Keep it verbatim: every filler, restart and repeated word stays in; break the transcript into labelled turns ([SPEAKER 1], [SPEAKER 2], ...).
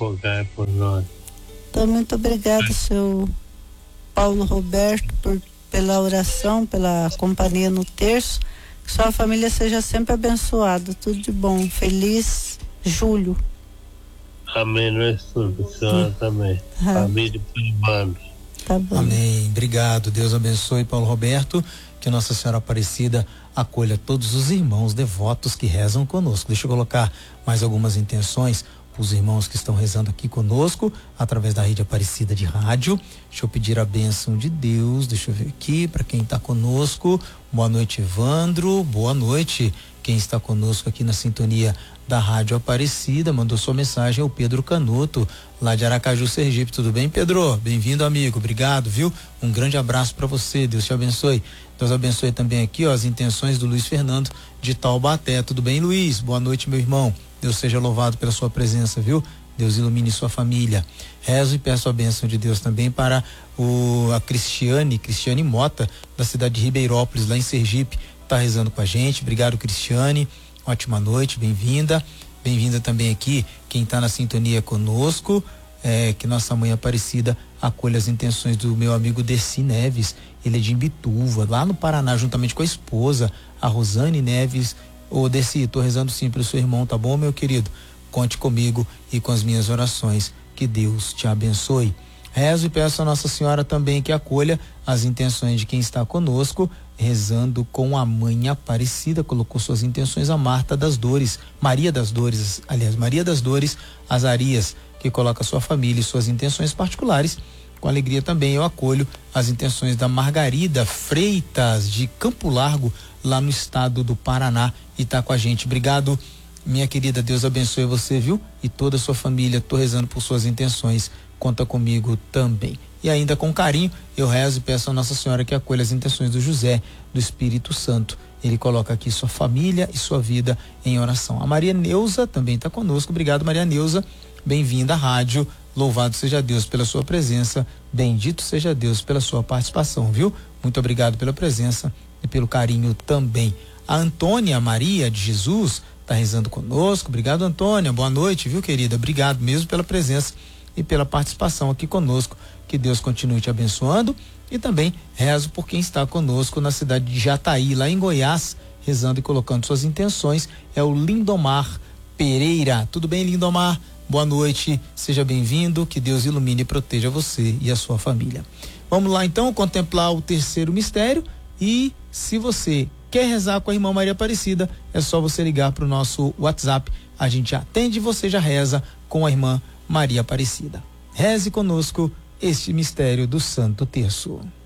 [SPEAKER 1] rogai por nós.
[SPEAKER 2] Então, muito obrigado, seu Paulo Roberto, por, pela oração, pela companhia no terço. Que sua família seja sempre abençoada. Tudo de bom. Feliz Júlio.
[SPEAKER 1] Amém, não é tudo, senhora hum. também. Ah. Família e irmãos.
[SPEAKER 2] Tá bom.
[SPEAKER 3] Amém. Obrigado. Deus abençoe Paulo Roberto. Que Nossa Senhora Aparecida acolha todos os irmãos devotos que rezam conosco. Deixa eu colocar mais algumas intenções para os irmãos que estão rezando aqui conosco através da rede Aparecida de rádio. Deixa eu pedir a bênção de Deus. Deixa eu ver aqui para quem está conosco. Boa noite, Evandro. Boa noite. Quem está conosco aqui na sintonia da Rádio Aparecida, mandou sua mensagem, é o Pedro Canuto, lá de Aracaju, Sergipe. Tudo bem, Pedro? Bem-vindo, amigo. Obrigado, viu? Um grande abraço para você. Deus te abençoe. Deus abençoe também aqui, ó, as intenções do Luiz Fernando de Taubaté. Tudo bem, Luiz? Boa noite, meu irmão. Deus seja louvado pela sua presença, viu? Deus ilumine sua família. Rezo e peço a bênção de Deus também para o, a Cristiane, Cristiane Mota, da cidade de Ribeirópolis, lá em Sergipe, tá rezando com a gente. Obrigado, Cristiane. Ótima noite, bem-vinda. Bem-vinda também aqui, quem está na sintonia conosco, é, que Nossa Mãe Aparecida acolha as intenções do meu amigo Dercy Neves. Ele é de Imbituva, lá no Paraná, juntamente com a esposa, a Rosane Neves. Ô, Dercy, tô rezando sim pelo seu irmão, tá bom, meu querido? Conte comigo e com as minhas orações. Que Deus te abençoe. Rezo e peço a Nossa Senhora também que acolha as intenções de quem está conosco, rezando com a Mãe Aparecida. Colocou suas intenções a Marta das Dores, Maria das Dores, aliás, Maria das Dores Azarias, que coloca sua família e suas intenções particulares. Com alegria também eu acolho as intenções da Margarida Freitas, de Campo Largo, lá no estado do Paraná, e tá com a gente. Obrigado, minha querida. Deus abençoe você, viu? E toda a sua família. Tô rezando por suas intenções. Conta comigo também. E ainda com carinho, eu rezo e peço a Nossa Senhora que acolha as intenções do José, do Espírito Santo. Ele coloca aqui sua família e sua vida em oração. A Maria Neuza também está conosco. Obrigado, Maria Neuza. Bem-vinda à rádio. Louvado seja Deus pela sua presença. Bendito seja Deus pela sua participação, viu? Muito obrigado pela presença e pelo carinho também. A Antônia Maria de Jesus está rezando conosco. Obrigado, Antônia. Boa noite, viu, querida? Obrigado mesmo pela presença e pela participação aqui conosco. Que Deus continue te abençoando. E também rezo por quem está conosco na cidade de Jataí, lá em Goiás, rezando e colocando suas intenções. É o Lindomar Pereira. Tudo bem, Lindomar? Boa noite, seja bem-vindo. Que Deus ilumine e proteja você e a sua família. Vamos lá então contemplar o terceiro mistério. E se você quer rezar com a irmã Maria Aparecida, é só você ligar para o nosso WhatsApp. A gente atende e você já reza com a irmã Maria Aparecida. Reze conosco este mistério do Santo Terço.